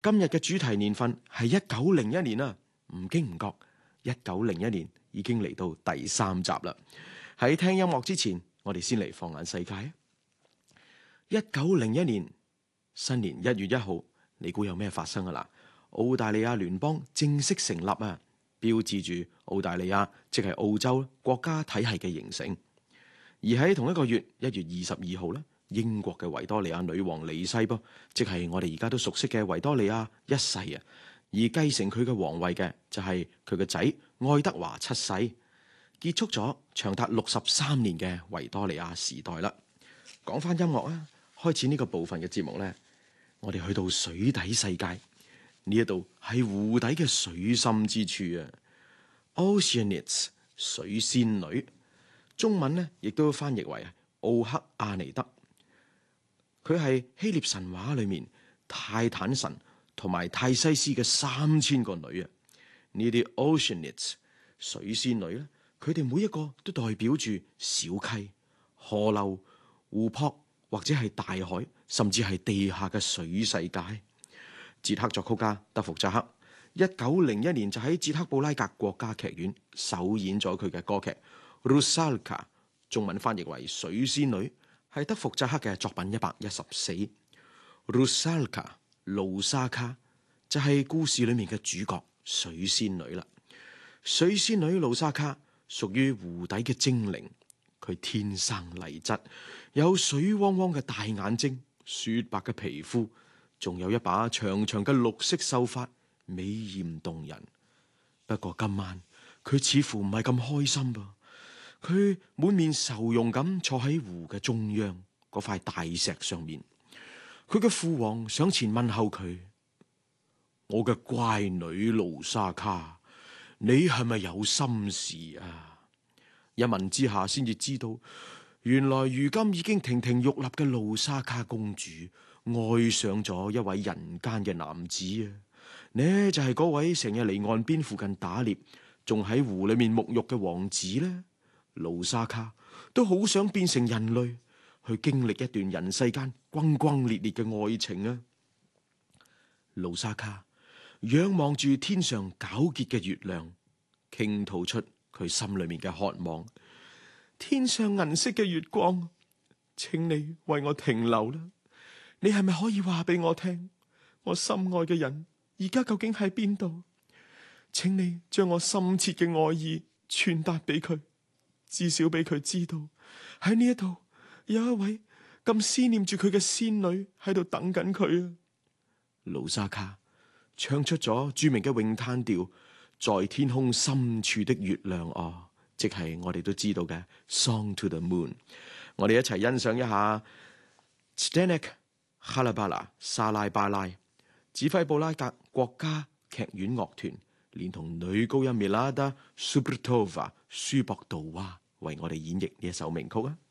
今日嘅主題年份係1901年啊，唔經唔覺1901年已經嚟到第3集啦。喺聽音樂之前，我哋先嚟放眼世界啊。1901年新年1月1號，你估有咩發生啊？嗱，澳大利亞聯邦正式成立啊，標誌住澳大利亞即係澳洲國家體系嘅形成。而喺同一個月1月22號咧，英國嘅維多利亞女王離世噃，即係我哋而家都熟悉嘅維多利亞一世啊。而繼承佢嘅皇位嘅就係佢嘅仔愛德華7世，結束咗長達63年嘅維多利亞時代啦。講翻音樂啊，開始呢個部分嘅節目呢，我哋去到水底世界，呢一度係湖底嘅水深之處啊。Oceanids 水仙女，中文呢亦都翻譯為奧克阿尼德。佢係希臘神話裏面泰坦神同埋泰西斯嘅3000個女啊。呢啲 Oceanids 水仙女咧，佢哋每一個都代表住小溪、河流、湖泊或者係大海，甚至係地下嘅水世界。捷克作曲家德福扎克1901年就喺捷克布拉格國家劇院首演咗佢嘅歌劇 Rusalka， 中文翻譯為水仙女，係德福扎克嘅作品114。Rusalka 盧沙卡就係故事裏面嘅主角水仙女啦。水仙女盧沙卡屬於湖底嘅精靈，佢天生麗質，有水汪汪嘅大眼睛、雪白嘅皮膚，仲有一把長長嘅綠色秀髮，美艷動人。不過今晚佢似乎唔係咁開心噃。佢滿面愁容咁坐喺湖嘅中央嗰塊大石上面，佢嘅父王上前問候佢：我嘅乖女盧沙卡，你係咪有心事啊？一問之下先至知道，原來如今已經亭亭玉立嘅盧沙卡公主愛上咗一位人間嘅男子啊！呢就係嗰位成日嚟岸邊附近打獵，仲喺湖裏面沐浴嘅王子呢。盧沙卡都好想變成人類，去經歷一段人世間轟轟烈烈嘅愛情啊！盧沙卡仰望住天上皎潔嘅月亮，傾吐出佢心裏面嘅渴望。天上銀色嘅月光，請你為我停留啦！你係咪可以話俾我聽，我心愛嘅人而家究竟喺邊度？請你將我深切嘅愛意傳達俾佢。至少俾佢知道，喺呢一度有一位咁思念住佢嘅仙女喺度等緊佢啊！盧沙卡唱出咗著名嘅詠嘆調，在天空深處的月亮哦，即係我哋都知道嘅 Song to the Moon。我哋一齊欣賞一下 Zdeněk Hrábala 沙拉巴拉指揮布拉格國家劇院樂團，連同女高音 Milada Subrtova 舒博杜娃為我哋演繹呢一首名曲啊！